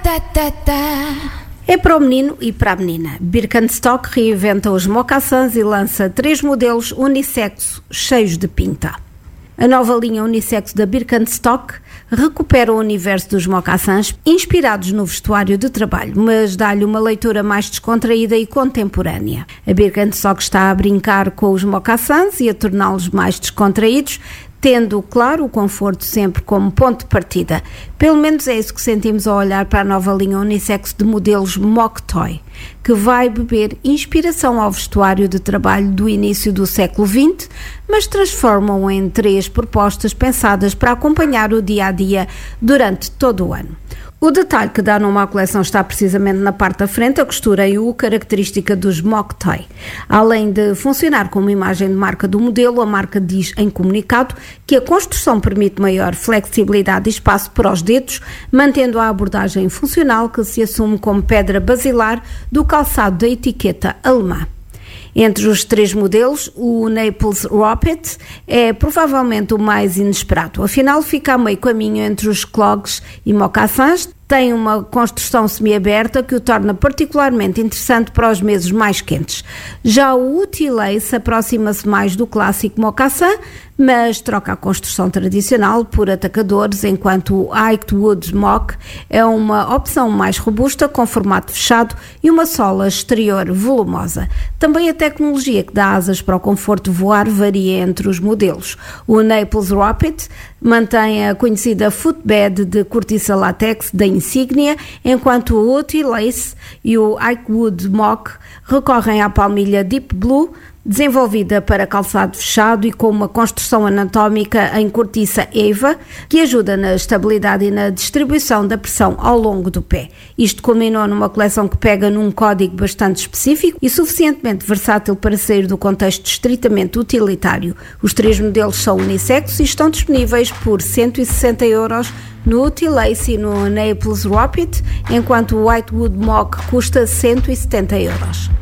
É para o menino e para a menina. Birkenstock reinventa os mocassins e lança 3 modelos unissex cheios de pinta. A nova linha unissex da Birkenstock recupera o universo dos mocassins inspirados no vestuário de trabalho, mas dá-lhe uma leitura mais descontraída e contemporânea. A Birkenstock está a brincar com os mocassins e a torná-los mais descontraídos, tendo, claro, o conforto sempre como ponto de partida. Pelo menos é isso que sentimos ao olhar para a nova linha unissex de modelos Mock Toy, que vai beber inspiração ao vestuário de trabalho do início do século XX, mas transformam em 3 propostas pensadas para acompanhar o dia-a-dia durante todo o ano. O detalhe que dá numa coleção está precisamente na parte da frente, a costura e o característica dos Mock Toy. Além de funcionar como imagem de marca do modelo, a marca diz em comunicado que a construção permite maior flexibilidade e espaço para os dedos, mantendo a abordagem funcional que se assume como pedra basilar do calçado da etiqueta alemã. Entre os 3 modelos, o Naples Roppet é provavelmente o mais inesperado. Afinal, fica a meio caminho entre os clogs e mocassins. Tem uma construção semi-aberta que o torna particularmente interessante para os meses mais quentes. Já o Utilace aproxima-se mais do clássico mocassin, mas troca a construção tradicional por atacadores, enquanto o Hikewood Mock é uma opção mais robusta, com formato fechado e uma sola exterior volumosa. Também a tecnologia que dá asas para o conforto de voar varia entre os modelos. O Naples Roppet mantém a conhecida footbed de cortiça látex da insígnia, enquanto o Utilace e o Hikewood Mock recorrem à palmilha Deep Blue, desenvolvida para calçado fechado e com uma construção anatómica em cortiça EVA, que ajuda na estabilidade e na distribuição da pressão ao longo do pé. Isto culminou numa coleção que pega num código bastante específico e suficientemente versátil para sair do contexto estritamente utilitário. Os 3 modelos são unissex e estão disponíveis por €160 no Utilace e no Naples Roppet, enquanto o Hikewood Mock custa €170.